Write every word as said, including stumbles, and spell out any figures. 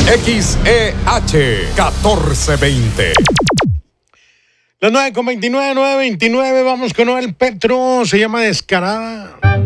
X E H catorce veinte. Las nueve con veintinueve, nueve veintinueve, vamos con Noel Petro, se llama Descarada.